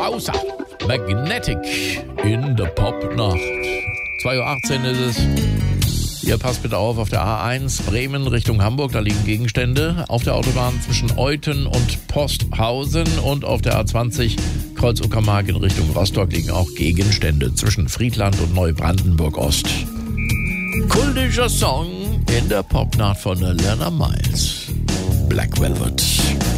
Außer Magnetic in der Popnacht. 2:18 Uhr ist es. Ihr passt bitte auf der A1 Bremen Richtung Hamburg, da liegen Gegenstände. Auf der Autobahn zwischen Euthen und Posthausen und auf der A20 Kreuz-Uckermark in Richtung Rostock liegen auch Gegenstände zwischen Friedland und Neubrandenburg-Ost. Kultischer Song in der Popnacht von Lena Miles. Black Velvet.